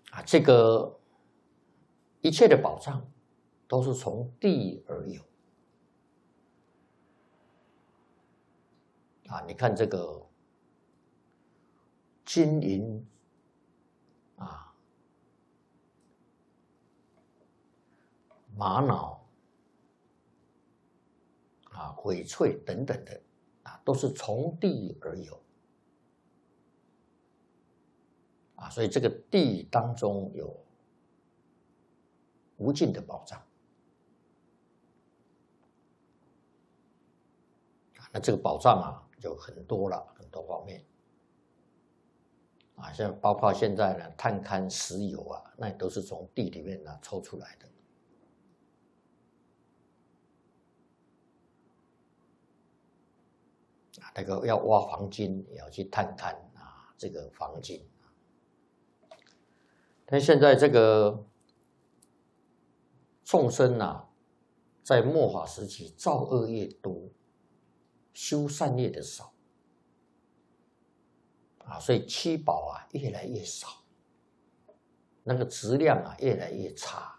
这个一切的宝藏都是从地而有你看这个金银玛瑙翡翠等等的都是从地而有所以这个地当中有无尽的宝藏那这个宝藏就很多了，很多方面像包括现在呢，探勘石油那也都是从地里面抽出来的那个要挖黄金也要去探勘这个黄金但现在这个众生在末法时期造恶业多，修善业的少所以七宝越来越少，那个质量越来越差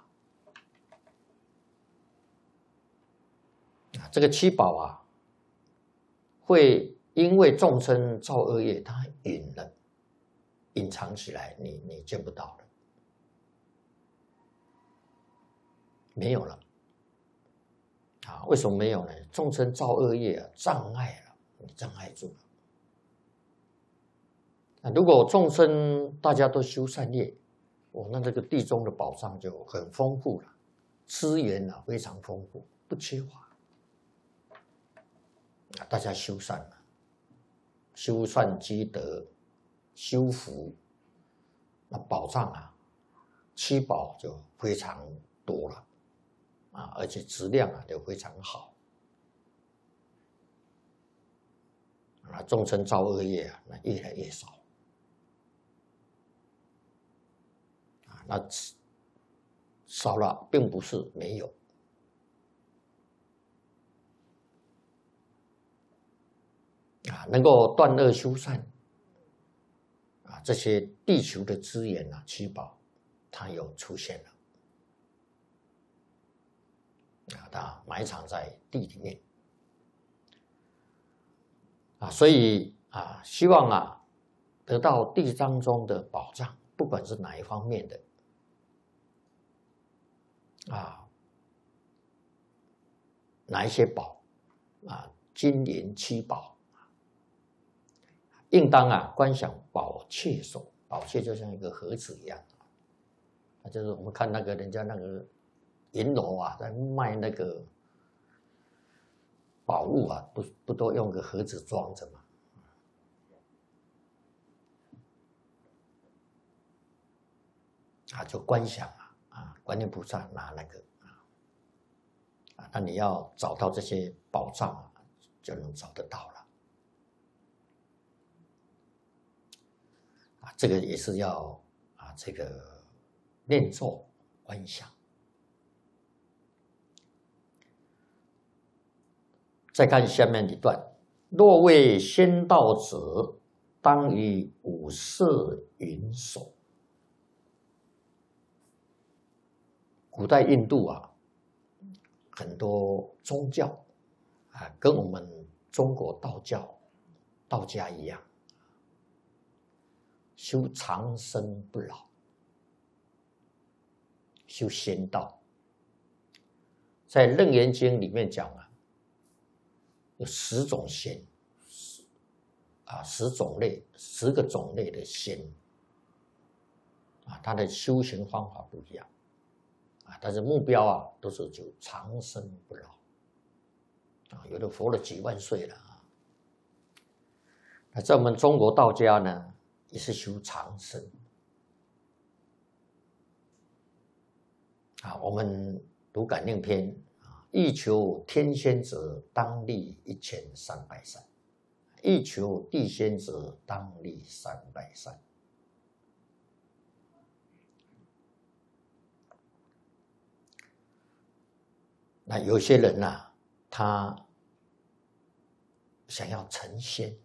这个七宝会因为众生造恶业，它隐藏起来，你见不到了，没有了为什么没有呢？众生造恶业障碍了，你障碍住了如果众生大家都修善业那这个地中的宝藏就很丰富了，资源非常丰富，不缺乏大家修善了，修善积德，修福，那宝藏七宝就非常多了而且质量就非常好众生造恶业那越来越少那少了并不是没有能够断恶修善这些地球的资源七宝它又出现了它埋藏在地里面所以希望得到地当中的宝藏，不管是哪一方面的哪一些宝金银七宝应当观想宝切手，宝切就像一个盒子一样就是我们看那个人家那个银楼在卖那个宝物不都用个盒子装着吗就观想观音菩萨拿那个那你要找到这些宝藏就能找得到了这个也是要这个念咒观想再看下面一段，若为仙道者，当以五色云手。古代印度很多宗教跟我们中国道家一样，修长生不老，修仙道。在《楞严经》里面讲有10种仙10个种类的仙它的修行方法不一样但是目标都是就长生不老有的活了几万岁了那在我们中国道家呢，也是修长生我们读感应篇欲求天仙者，当立1300善；欲求地仙者，当立300善。那有些人他想要成仙